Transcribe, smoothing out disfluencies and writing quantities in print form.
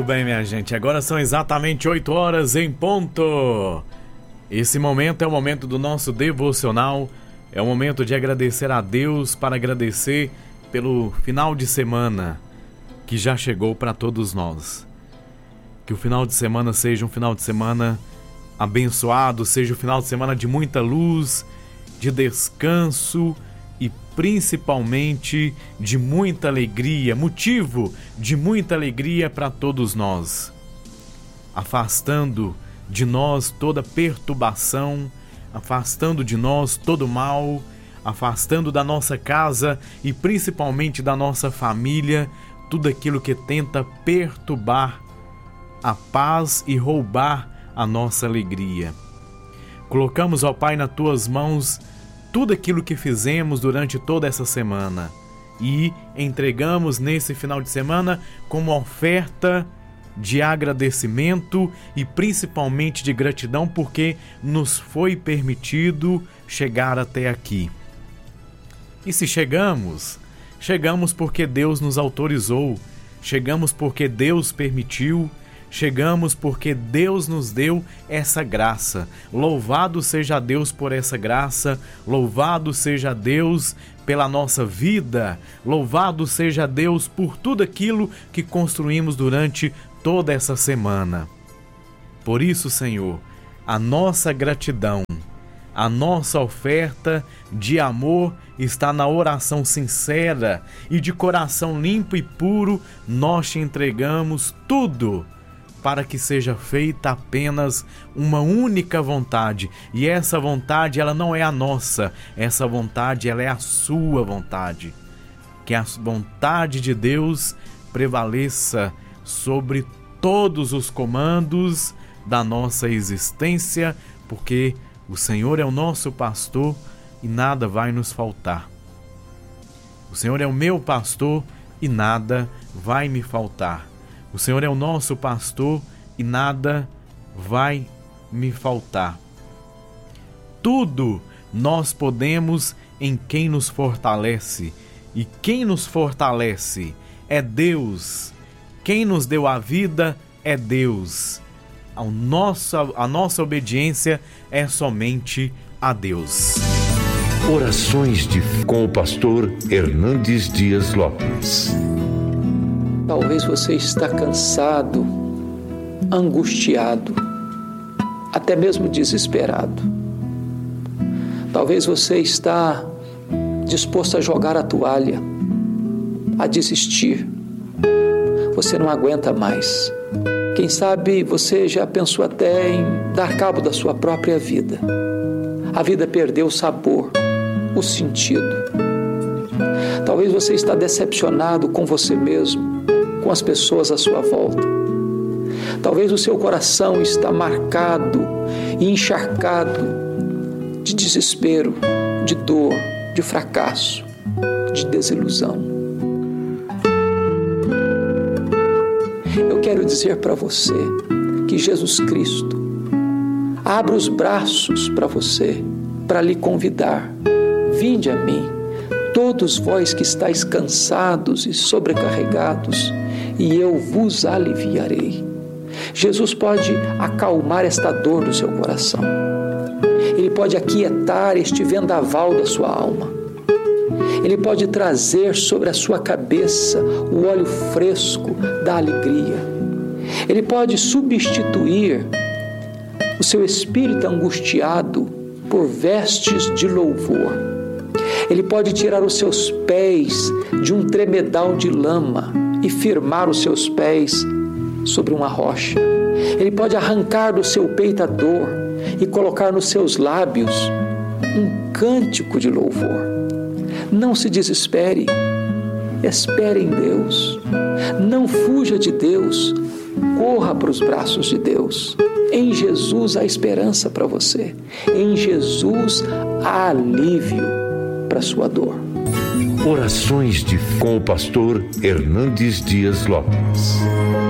Muito bem, minha gente, agora são exatamente 8 horas em ponto. Esse momento é o momento do nosso devocional, é o momento de agradecer a Deus, para agradecer pelo final de semana que já chegou para todos nós. Que o final de semana seja um final de semana abençoado, seja um final de semana de muita luz, de descanso e principalmente de muita alegria, motivo de muita alegria para todos nós, afastando de nós toda perturbação, afastando de nós todo mal, afastando da nossa casa e principalmente da nossa família tudo aquilo que tenta perturbar a paz e roubar a nossa alegria. Colocamos, ó Pai, nas Tuas mãos tudo aquilo que fizemos durante toda essa semana e entregamos nesse final de semana como oferta de agradecimento e principalmente de gratidão, porque nos foi permitido chegar até aqui. E se chegamos porque Deus nos autorizou, chegamos porque Deus permitiu, chegamos porque Deus nos deu essa graça. Louvado seja Deus por essa graça, louvado seja Deus pela nossa vida, louvado seja Deus por tudo aquilo que construímos durante toda essa semana. Por isso, Senhor, a nossa gratidão, a nossa oferta de amor está na oração sincera e de coração limpo e puro. Nós te entregamos tudo para que seja feita apenas uma única vontade. E essa vontade, ela não é a nossa, essa vontade, ela é a sua vontade. Que a vontade de Deus prevaleça sobre todos os comandos da nossa existência, porque o Senhor é o nosso pastor e nada vai nos faltar. O Senhor é o meu pastor e nada vai me faltar. O Senhor é o nosso pastor e nada vai me faltar. Tudo nós podemos em quem nos fortalece. E quem nos fortalece é Deus. Quem nos deu a vida é Deus. A nossa obediência é somente a Deus. Orações com o pastor Hernandes Dias Lopes. Talvez você está cansado, angustiado, até mesmo desesperado. Talvez você está disposto a jogar a toalha, a desistir. Você não aguenta mais. Quem sabe você já pensou até em dar cabo da sua própria vida. A vida perdeu o sabor, o sentido. Talvez você está decepcionado com você mesmo, com as pessoas à sua volta. Talvez o seu coração está marcado e encharcado de desespero, de dor, de fracasso, de desilusão. Eu quero dizer para você que Jesus Cristo abre os braços para você, para lhe convidar. Vinde a mim, todos vós que estáis cansados e sobrecarregados, e eu vos aliviarei. Jesus pode acalmar esta dor do seu coração. Ele pode aquietar este vendaval da sua alma. Ele pode trazer sobre a sua cabeça o óleo fresco da alegria. Ele pode substituir o seu espírito angustiado por vestes de louvor. Ele pode tirar os seus pés de um tremedal de lama e firmar os seus pés sobre uma rocha. Ele pode arrancar do seu peito a dor e colocar nos seus lábios um cântico de louvor. Não se desespere, espere em Deus. Não fuja de Deus, corra para os braços de Deus. Em Jesus há esperança para você. Em Jesus há alívio para a sua dor. Orações com o pastor Hernandes Dias Lopes.